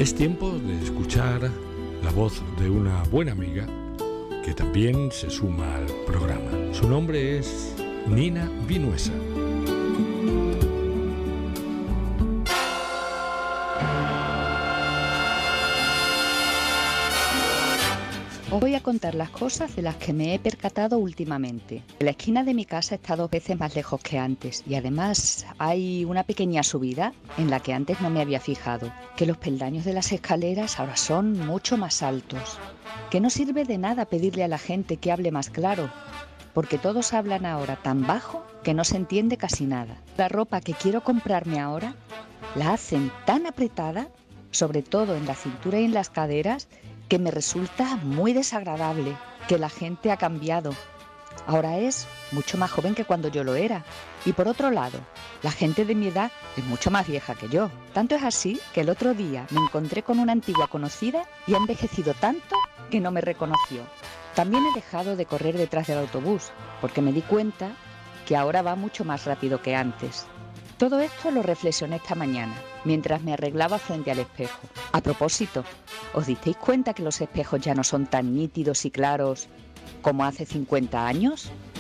Es tiempo de escuchar la voz de una buena amiga que también se suma al programa. Su nombre es Nina Vinuesa. Os voy a contar las cosas de las que me he percatado últimamente. La esquina de mi casa está 2 veces más lejos que antes y además hay una pequeña subida en la que antes no me había fijado, que los peldaños de las escaleras ahora son mucho más altos, que no sirve de nada pedirle a la gente que hable más claro, porque todos hablan ahora tan bajo que no se entiende casi nada. La ropa que quiero comprarme ahora la hacen tan apretada, sobre todo en la cintura y en las caderas, que me resulta muy desagradable, que la gente ha cambiado. Ahora es mucho más joven que cuando yo lo era. Y por otro lado, la gente de mi edad es mucho más vieja que yo. Tanto es así que el otro día me encontré con una antigua conocida y ha envejecido tanto que no me reconoció. También he dejado de correr detrás del autobús, porque me di cuenta que ahora va mucho más rápido que antes. Todo esto lo reflexioné esta mañana, mientras me arreglaba frente al espejo. A propósito, ¿os disteis cuenta que los espejos ya no son tan nítidos y claros como hace 50 años?